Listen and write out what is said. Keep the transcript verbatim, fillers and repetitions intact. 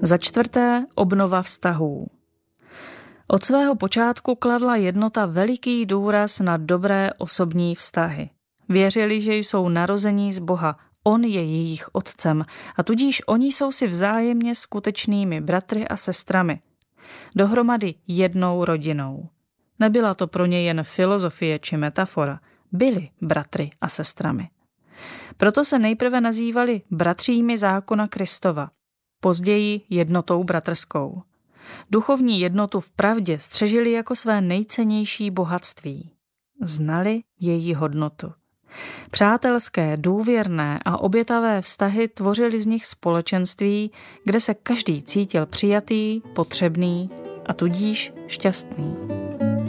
Za čtvrté, obnova vztahů. Od svého počátku kladla jednota veliký důraz na dobré osobní vztahy. Věřili, že jsou narození z Boha, on je jejich otcem a tudíž oni jsou si vzájemně skutečnými bratry a sestrami. Dohromady jednou rodinou. Nebyla to pro ně jen filozofie či metafora, byli bratry a sestrami. Proto se nejprve nazývali bratřími zákona Kristova, později jednotou bratrskou. Duchovní jednotu v pravdě střežili jako své nejcennější bohatství. Znali její hodnotu. Přátelské, důvěrné a obětavé vztahy tvořily z nich společenství, kde se každý cítil přijatý, potřebný a tudíž šťastný.